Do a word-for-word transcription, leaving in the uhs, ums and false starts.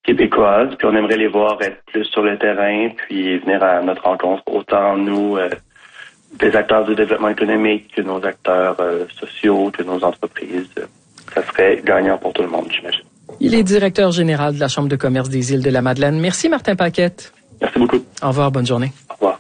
québécoises, puis on aimerait les voir être plus sur le terrain, puis venir à notre rencontre, autant nous, euh, des acteurs du développement économique, que nos acteurs euh, sociaux, que nos entreprises. Ça serait gagnant pour tout le monde, j'imagine. Il est directeur général de la Chambre de commerce des Îles de la Madeleine. Merci, Martin Paquette. Merci beaucoup. Au revoir, bonne journée. Au revoir.